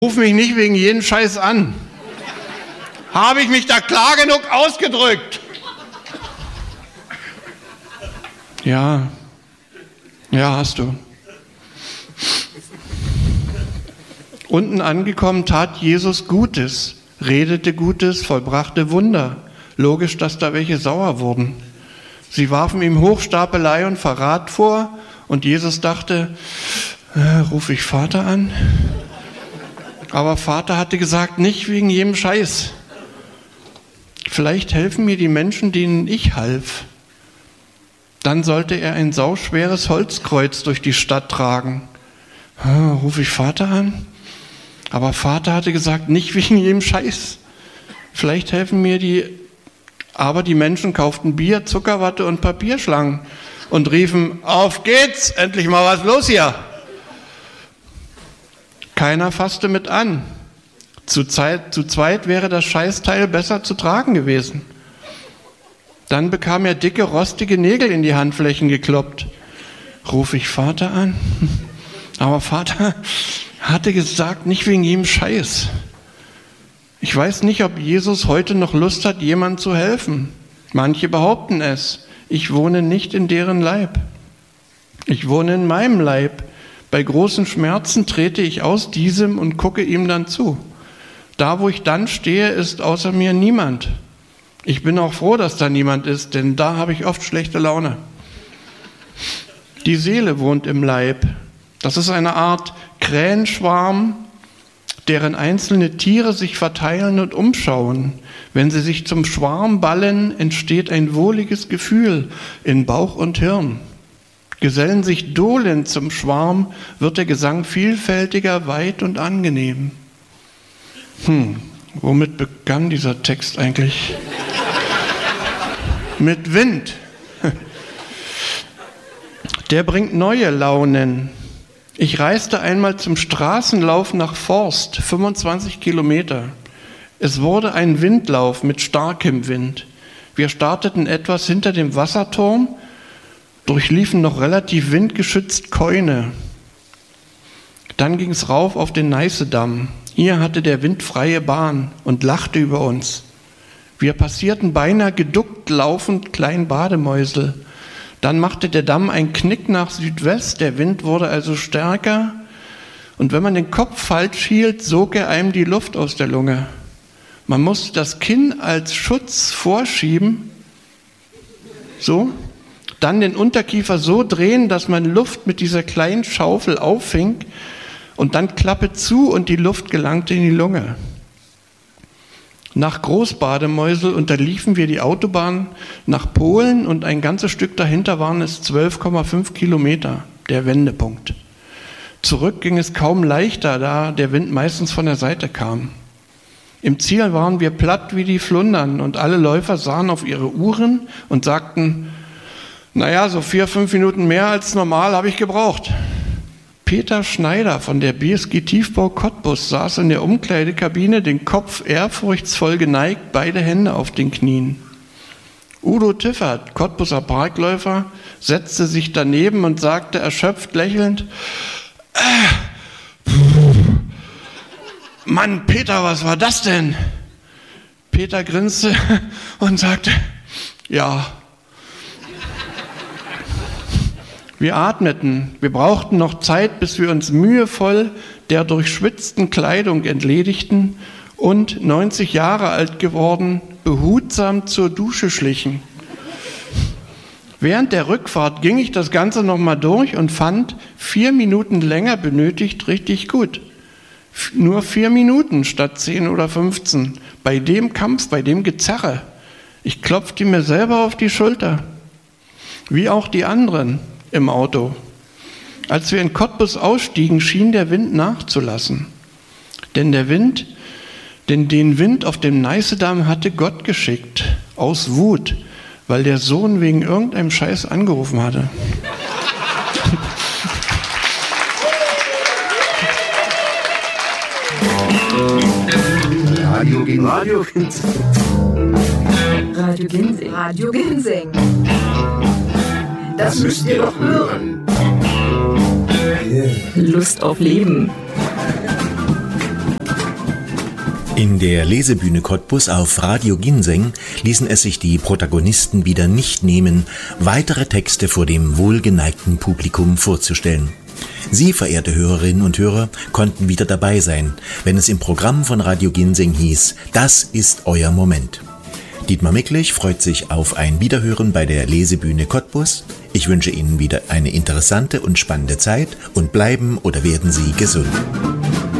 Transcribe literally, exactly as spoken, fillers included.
Ruf mich nicht wegen jeden Scheiß an. Habe ich mich da klar genug ausgedrückt? Ja, ja, hast du. Unten angekommen tat Jesus Gutes, redete Gutes, vollbrachte Wunder. Logisch, dass da welche sauer wurden. Sie warfen ihm Hochstapelei und Verrat vor und Jesus dachte, äh, rufe ich Vater an? Aber Vater hatte gesagt, nicht wegen jedem Scheiß. Vielleicht helfen mir die Menschen, denen ich half. Dann sollte er ein sauschweres Holzkreuz durch die Stadt tragen. Ah, rufe ich Vater an? Aber Vater hatte gesagt, nicht wegen jedem Scheiß. Vielleicht helfen mir die, aber die Menschen kauften Bier, Zuckerwatte und Papierschlangen und riefen, auf geht's, endlich mal was los hier. Keiner fasste mit an. Zu, Zeit, zu zweit wäre das Scheißteil besser zu tragen gewesen. Dann bekam er dicke, rostige Nägel in die Handflächen gekloppt. Rufe ich Vater an? Aber Vater hatte gesagt, nicht wegen jedem Scheiß. Ich weiß nicht, ob Jesus heute noch Lust hat, jemandem zu helfen. Manche behaupten es. Ich wohne nicht in deren Leib. Ich wohne in meinem Leib. Bei großen Schmerzen trete ich aus diesem und gucke ihm dann zu. Da, wo ich dann stehe, ist außer mir niemand. Ich bin auch froh, dass da niemand ist, denn da habe ich oft schlechte Laune. Die Seele wohnt im Leib. Das ist eine Art Krähenschwarm, deren einzelne Tiere sich verteilen und umschauen. Wenn sie sich zum Schwarm ballen, entsteht ein wohliges Gefühl in Bauch und Hirn. Gesellen sich Dohlen zum Schwarm, wird der Gesang vielfältiger, weit und angenehm. Hm, womit begann dieser Text eigentlich? Mit Wind. Der bringt neue Launen. Ich reiste einmal zum Straßenlauf nach Forst, fünfundzwanzig Kilometer. Es wurde ein Windlauf mit starkem Wind. Wir starteten etwas hinter dem Wasserturm, durchliefen noch relativ windgeschützt Keune. Dann ging es rauf auf den Neißedamm. Hier hatte der Wind freie Bahn und lachte über uns. Wir passierten beinahe geduckt laufend Klein-Bademäusel. Dann machte der Damm einen Knick nach Südwest, der Wind wurde also stärker. Und wenn man den Kopf falsch hielt, sog er einem die Luft aus der Lunge. Man musste das Kinn als Schutz vorschieben, so, dann den Unterkiefer so drehen, dass man Luft mit dieser kleinen Schaufel auffing und dann Klappe zu und die Luft gelangte in die Lunge. Nach Großbademäusel unterliefen wir die Autobahn nach Polen und ein ganzes Stück dahinter waren es zwölf Komma fünf Kilometer, der Wendepunkt. Zurück ging es kaum leichter, da der Wind meistens von der Seite kam. Im Ziel waren wir platt wie die Flundern und alle Läufer sahen auf ihre Uhren und sagten, naja, so vier, fünf Minuten mehr als normal habe ich gebraucht. Peter Schneider von der B S G Tiefbau Cottbus saß in der Umkleidekabine, den Kopf ehrfurchtsvoll geneigt, beide Hände auf den Knien. Udo Tiffert, Cottbuser Parkläufer, setzte sich daneben und sagte erschöpft lächelnd, äh, Mann, Peter, was war das denn? Peter grinste und sagte, ja. Wir atmeten, wir brauchten noch Zeit, bis wir uns mühevoll der durchschwitzten Kleidung entledigten und, neunzig Jahre alt geworden, behutsam zur Dusche schlichen. Während der Rückfahrt ging ich das Ganze nochmal durch und fand, vier Minuten länger benötigt richtig gut. Nur vier Minuten statt zehn oder fünfzehn. Bei dem Kampf, bei dem Gezerre. Ich klopfte mir selber auf die Schulter. Wie auch die anderen im Auto. Als wir in Cottbus ausstiegen, schien der Wind nachzulassen. Denn der Wind, denn den Wind auf dem Neißedamm hatte Gott geschickt. Aus Wut, weil der Sohn wegen irgendeinem Scheiß angerufen hatte. Radio Ginseng. Radio Ginseng. Radio Ginseng. Radio Ginseng. Das müsst ihr doch hören. Lust auf Leben. In der Lesebühne Cottbus auf Radio Ginseng ließen es sich die Protagonisten wieder nicht nehmen, weitere Texte vor dem wohlgeneigten Publikum vorzustellen. Sie, verehrte Hörerinnen und Hörer, konnten wieder dabei sein, wenn es im Programm von Radio Ginseng hieß, das ist euer Moment. Dietmar Micklich freut sich auf ein Wiederhören bei der Lesebühne Cottbus. Ich wünsche Ihnen wieder eine interessante und spannende Zeit und bleiben oder werden Sie gesund.